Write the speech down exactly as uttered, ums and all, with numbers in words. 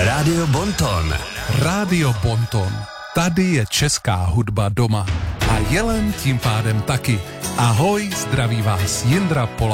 Rádio Bonton. Rádio Bonton. Tady je česká hudba doma. A Jelen tím pádem taky. Ahoj, zdraví vás Jindra Pola.